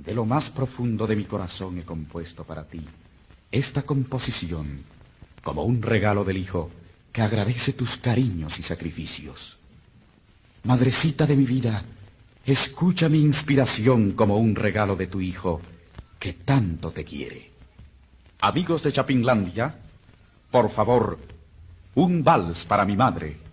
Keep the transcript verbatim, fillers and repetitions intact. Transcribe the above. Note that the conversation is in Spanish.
De lo más profundo de mi corazón he compuesto para ti esta composición como un regalo del hijo que agradece tus cariños y sacrificios. Madrecita de mi vida, escucha mi inspiración como un regalo de tu hijo que tanto te quiere. Amigos de Chapinlandia, por favor, un vals para mi madre.